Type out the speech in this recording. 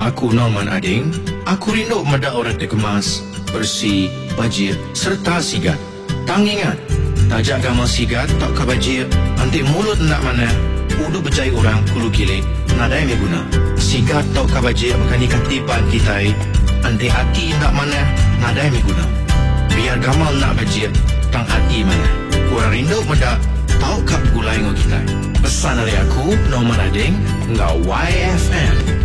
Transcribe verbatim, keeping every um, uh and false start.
Aku Norman Ading. Aku rindu meda orang terkemas, bersih, bajir serta sigat. Tang ingat, tajak gamal sigat tak kabajir. Antik mulut nak mana, udu berjaya orang kulu kilik. Nadai me guna. Sigat tak kabajir makan ikan tipan kita. Antik hati nak mana, nadai me guna. Biar gamal nak bajir, tang hati mana. Kurang rindu meda, tau kap gulai ngau kita. Pesan dari aku Norman Ading, ngau Y F M.